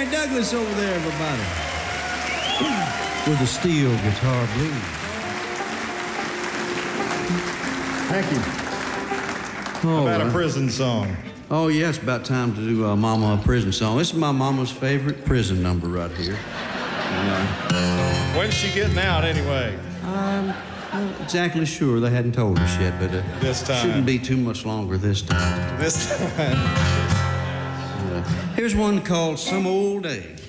Gary Douglas over there, everybody. With a steel guitar blues. Thank you. Oh, About a prison song. Oh, yeah, it's about time to do Mama a prison song. This is my mama's favorite prison number right here. When's she getting out, anyway? I'm not exactly sure. They hadn't told us yet, but This time. shouldn't be too much longer this time. This time. Here's one called Some Old Day.